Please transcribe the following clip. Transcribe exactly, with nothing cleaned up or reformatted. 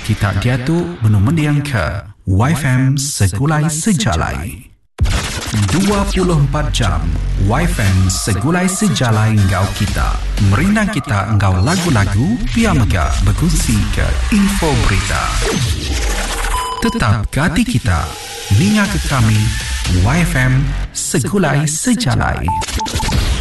kita diatuk menumendiang ke Y F M Segulai Sejalai. dua puluh empat jam Y F M Segulai Sejalai engkau kita. Merindang kita engkau lagu-lagu, biar megah berkongsi ke info berita. Tetap ke hati kita, ninga ke kami, Y F M Segulai Sejalai.